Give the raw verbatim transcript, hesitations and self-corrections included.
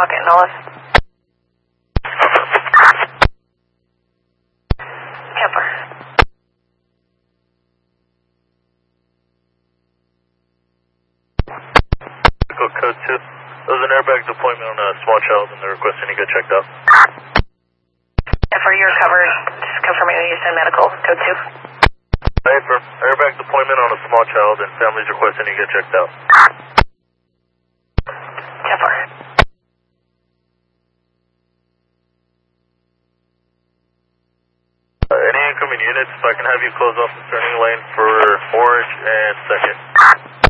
pocket, Nollis. Kepler. Code two. There was an airbag deployment on a small child and they're requesting to get checked out. Kepler, you're covered. Just confirming that you send medical. Code two. Hey, for airbag deployment on a small child and families requesting to get checked out. Kepler. Uh, any incoming units, if I can have you close off the turning lane for Orange and Second.